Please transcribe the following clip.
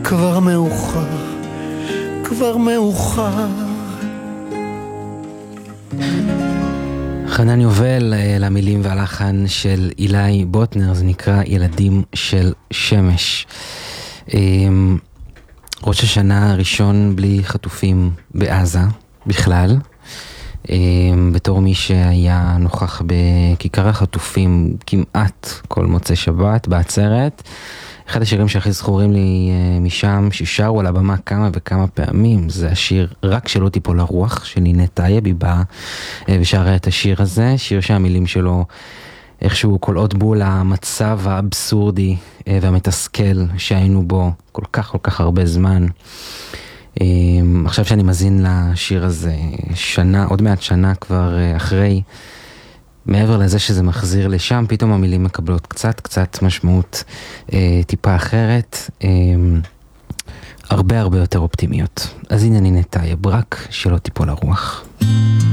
כבר מאוחר, כבר מאוחר. חנן יובל למילים והלחן של אילי בוטנר, זה נקרא ילדים של שמש. ראש השנה הראשון בלי חטופים בעזה בכלל, בתור מי שהיה נוכח בכיכר החטופים כמעט כל מוצאי שבת בעצרת. אחד השירים שהכי זכורים לי משם, ששרו על הבמה כמה וכמה פעמים, זה השיר רק שלא תיפול הרוח, של נינת טייב. היא באה ושרה את השיר הזה, שיר שהמילים שלו איכשהו קולעות בו למצב האבסורדי והמתסכל שהיינו בו כל כך הרבה זמן. עכשיו שאני מזין לשיר הזה, שנה, עוד מעט שנה כבר אחרי, מעבר לזה שזה מחזיר לשם, פתאום המילים מקבלות קצת משמעות טיפה אחרת, הרבה יותר אופטימיות. אז הנה נינת טייב, רק שלא תיפול הרוח.